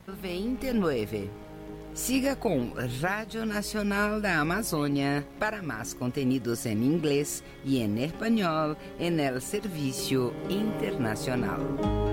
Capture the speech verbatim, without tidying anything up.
vinte e nueve. Siga com Rádio Nacional da Amazônia para más contenidos en inglés y en español en el servicio internacional.